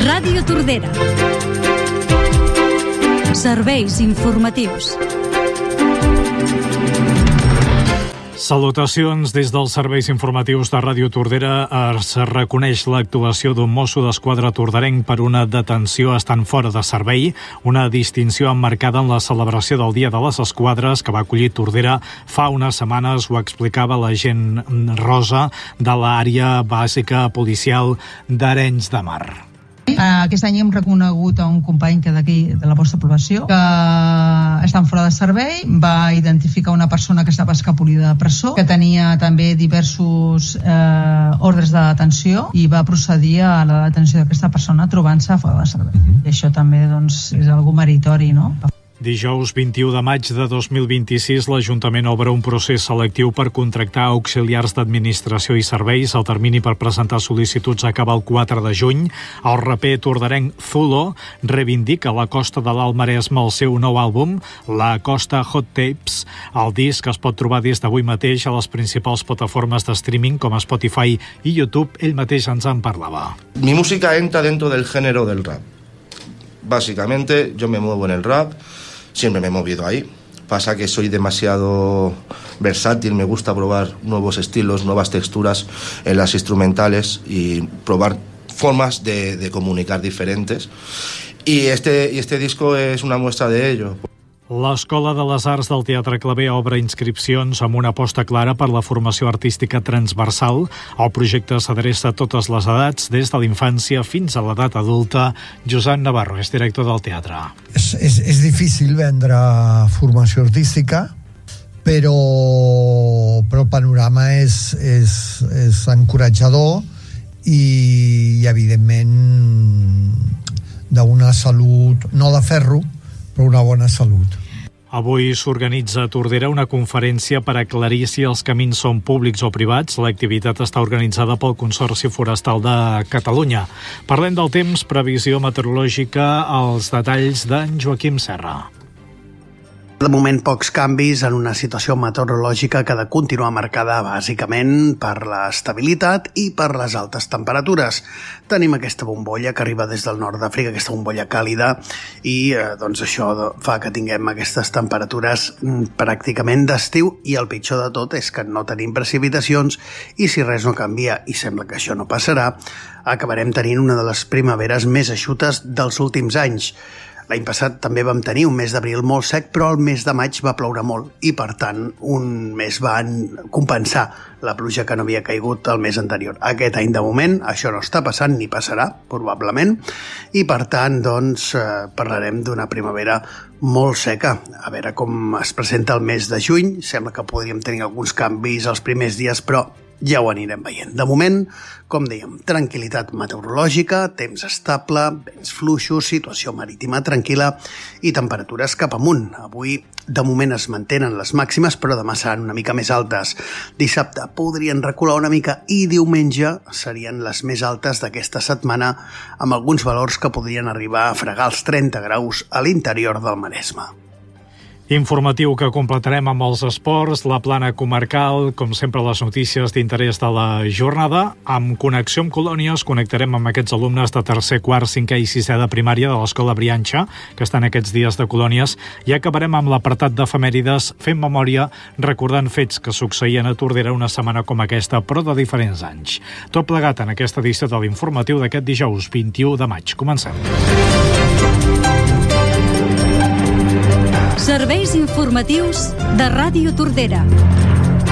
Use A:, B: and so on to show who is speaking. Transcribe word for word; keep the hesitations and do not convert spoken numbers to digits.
A: Ràdio Tordera. Serveis informatius.
B: Salutacions des dels serveis informatius de Ràdio Tordera. Es reconeix l'actuació d'un mosso d'esquadra torderenc per una detenció estant fora de servei, una distinció emmarcada en la celebració del Dia de les Esquadres que va acollir Tordera fa unes setmanes. Ho explicava l'agent Rosa de l'àrea bàsica policial d'Arenys de Mar.
C: Aquest any hem reconegut a un company que d'aquí, de la vostra població, que estan fora de servei. Va identificar una persona que estava escapolida de presó, que tenia també diversos eh, ordres de detenció, i va procedir a la detenció d'aquesta persona trobant-se fora de servei. I això també doncs, és algo meritori, no?
B: Dijous vint-i-u de maig de dos mil vint-i-sis, l'Ajuntament obre un procés selectiu per contractar auxiliars d'administració i serveis. El termini per presentar sol·licituds acaba el quatre de juny. El raper torderenc Zulo reivindica la Costa de l'Alt Maresme el seu nou àlbum, La Costa Hot Tapes. El disc es pot trobar des d'avui mateix a les principals plataformes de streaming com Spotify i YouTube. Ell mateix ens en parlava.
D: Mi música entra dentro del género del rap. Básicamente, yo me muevo en el rap. Siempre me he movido ahí. Pasa que soy demasiado versátil, me gusta probar nuevos estilos, nuevas texturas en las instrumentales y probar formas de, de comunicar diferentes. Y este, y este disco es una muestra de ello.
B: L'Escola de les Arts del Teatre Claver obre inscripcions amb una aposta clara per la formació artística transversal. El projecte s'adreça a totes les edats, des de l'infància fins a l'edat adulta. Josep Navarro és director del teatre.
E: És, és, és difícil vendre formació artística, però, però el panorama és, és, és encoratjador i, i evidentment d'una salut, no de ferro, però una bona salut.
B: Avui s'organitza a Tordera una conferència per aclarir si els camins són públics o privats. L'activitat està organitzada pel Consorci Forestal de Catalunya. Parlem del temps, previsió meteorològica, els detalls d'en Joaquim Serra.
F: De moment, pocs canvis en una situació meteorològica que ha de continuar marcada bàsicament per l'estabilitat i per les altes temperatures. Tenim aquesta bombolla que arriba des del nord d'Àfrica, aquesta bombolla càlida, i eh, doncs això fa que tinguem aquestes temperatures pràcticament d'estiu, i el pitjor de tot és que no tenim precipitacions, i si res no canvia, i sembla que això no passarà, acabarem tenint una de les primaveres més eixutes dels últims anys. L'any passat també vam tenir un mes d'abril molt sec, però el mes de maig va ploure molt i, per tant, un mes va compensar la pluja que no havia caigut el mes anterior. Aquest any, de moment, això no està passant ni passarà, probablement, i, per tant, doncs, eh, parlarem d'una primavera molt seca. A veure com es presenta el mes de juny. Sembla que podríem tenir alguns canvis els primers dies, però ja ho anirem veient. De moment, com dèiem, tranquil·litat meteorològica, temps estable, vents fluixos, situació marítima tranquil·la i temperatures cap amunt. Avui, de moment, es mantenen les màximes, però demà seran una mica més altes. Dissabte podrien recular una mica i diumenge serien les més altes d'aquesta setmana, amb alguns valors que podrien arribar a fregar els trenta graus a l'interior del Maresme.
B: Informatiu que completarem amb els esports, la plana comarcal, com sempre les notícies d'interès de la jornada. Amb Connexió amb Colònies connectarem amb aquests alumnes de tercer, quart, cinquè i sisè de primària de l'Escola Brianxa, que estan aquests dies de colònies, i acabarem amb l'apartat d'efemèrides fent memòria, recordant fets que succeïen a Tordera una setmana com aquesta, però de diferents anys. Tot plegat en aquesta edició de l'informatiu d'aquest dijous vint-i-u de maig. Comencem.
A: Serveis informatius de Ràdio Tordera.